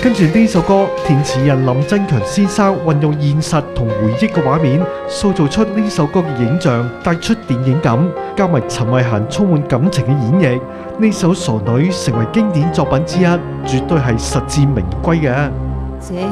跟住呢首歌，填詞人林振強先生運用現實同回憶嘅畫面，塑造出呢首歌嘅影像，帶出電影感，加埋陳慧嫻充滿感情嘅演繹，呢首《傻女》成為經典作品之一，絕對係實至名歸嘅。 這